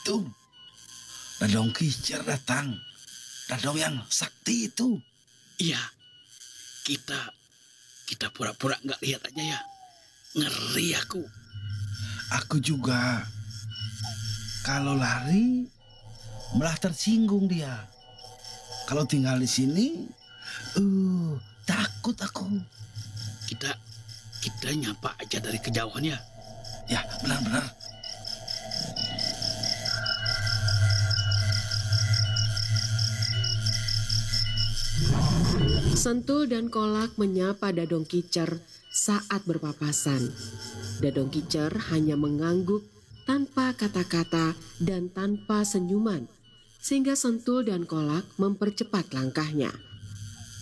itu, Dadong Kicer datang. Dadong yang sakti itu. Iya, kita pura-pura nggak lihat aja ya. Ngeri aku. Aku juga. Kalau lari, malah tersinggung dia. Kalau tinggal di sini, takut aku. Kita nyapa aja dari kejauhan ya. Ya, benar-benar. Sentul dan Kolak menyapa Dadong Kicer saat berpapasan. Dadong Kicer hanya mengangguk tanpa kata-kata dan tanpa senyuman, sehingga Sentul dan Kolak mempercepat langkahnya.